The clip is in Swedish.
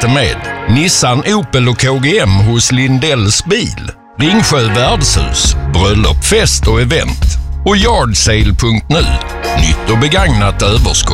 samarbete med Nissan, Opel och KGM hos Lindells bil, Ringsjö värdshus, bröllop, fest och event och Yardsale.nu, nytt och begagnat överskott.